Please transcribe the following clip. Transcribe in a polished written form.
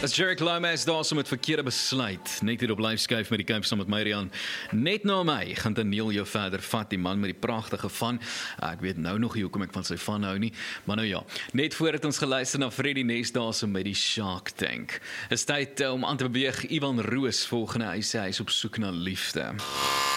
As Jerick Lomas daar so met verkeerde besluit, net hier op live skuif met die Kuip saam met Marian. Net na my gaan Daniel jou verder vat, die man met die pragtige van. Ek weet nou nog nie hoekom ek van sy van hou nie, maar nou ja. Net voordat ons geluister na Freddie Nest daar so met die Shark Tank. Is tyd om aan te beweeg. Ivan Roos volgende, hy sê hy is op soek na liefde.